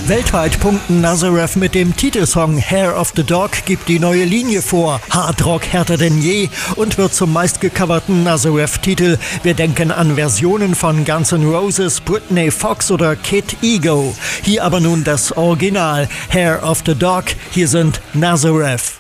Weltweit punkten Nazareth mit dem Titelsong Hair of the Dog gibt die neue Linie vor. Hardrock härter denn je und wird zum meistgecoverten Nazareth-Titel. Wir denken an Versionen von Guns N' Roses, Britney Fox oder Kid Ego. Hier aber nun das Original Hair of the Dog. Hier sind Nazareth.